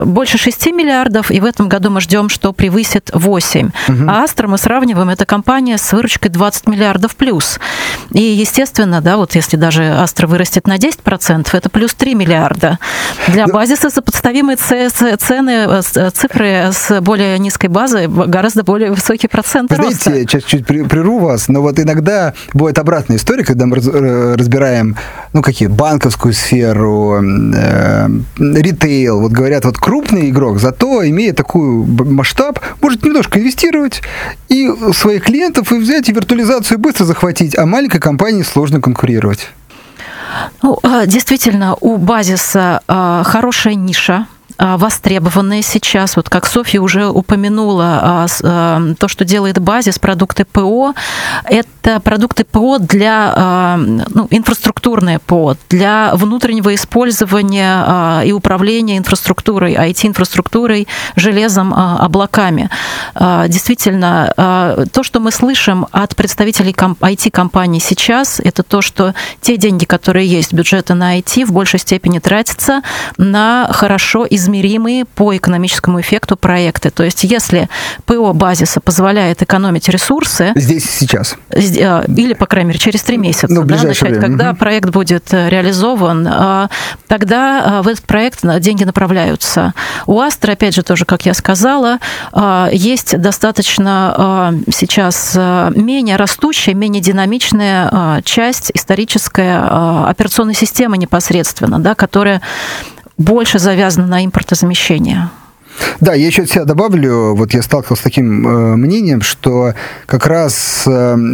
больше 6 миллиардов, и в этом году мы ждем, что превысит 8. А Astra мы сравниваем, это компания с выручкой 20 миллиардов плюс. И, естественно, да, вот если даже Astra вырастет на 10%, это плюс 3 миллиарда. Для базиса сопоставимые цены, цифры с более низкой базой, гораздо более высокий процент роста. Знаете, сейчас чуть прерву вас, но вот иногда бывает обратная история, когда мы разбираем, банковскую сферу, ритейл, вот говорят, вот крупный игрок, зато, имея такой масштаб, может немножко инвестировать и своих клиентов и взять, и виртуализацию быстро захватить, а маленькой компании сложно конкурировать. Действительно, у базиса хорошая ниша, востребованные сейчас. Вот как Софья уже упомянула, то, что делает базис, продукты ПО, это продукты ПО для, инфраструктурное ПО, для внутреннего использования и управления инфраструктурой, IT-инфраструктурой, железом, облаками. Действительно, то, что мы слышим от представителей IT-компаний сейчас, это то, что те деньги, которые есть бюджета на IT, в большей степени тратятся на хорошо измеримые по экономическому эффекту проекты. То есть если ПО базиса позволяет экономить ресурсы... Здесь сейчас. Или, по крайней мере, через 3 месяца. В ближайшее время. Когда проект будет реализован, тогда в этот проект деньги направляются. У Astra, опять же, тоже, как я сказала, есть достаточно сейчас менее растущая, менее динамичная часть историческая операционной системы непосредственно, да, которая больше завязано на импортозамещение. Да, я еще от себя добавлю, вот я сталкивался с таким мнением, что как раз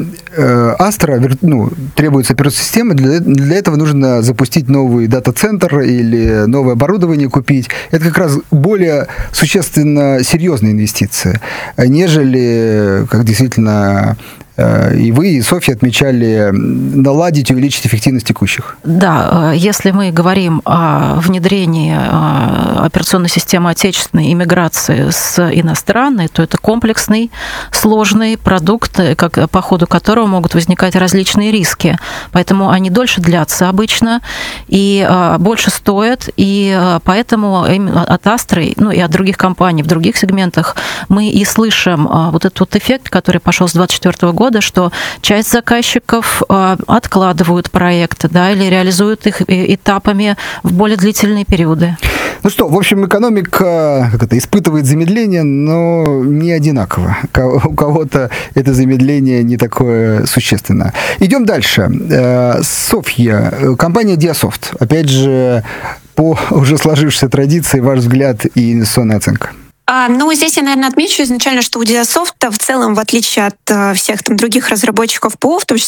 Astra, требуется операционная система, для этого нужно запустить новый дата-центр или новое оборудование купить. Это как раз более существенно серьезная инвестиция, нежели, как действительно... И вы, и Софья отмечали, наладить и увеличить эффективность текущих. Да, если мы говорим о внедрении операционной системы отечественной и миграции с иностранной, то это комплексный, сложный продукт, по ходу которого могут возникать различные риски. Поэтому они дольше длятся обычно и больше стоят. И поэтому от Astra, и от других компаний в других сегментах мы и слышим вот этот вот эффект, который пошел с 2024 года, что часть заказчиков откладывают проекты, да, или реализуют их этапами в более длительные периоды. Ну что, в общем, экономика испытывает замедление, но не одинаково. У кого-то это замедление не такое существенное. Идем дальше. Софья, компания Diasoft. Опять же, по уже сложившейся традиции, ваш взгляд и инвестиционная оценка. Здесь я, наверное, отмечу изначально, что у Diasoft в целом, в отличие от всех там других разработчиков ПО, в том числе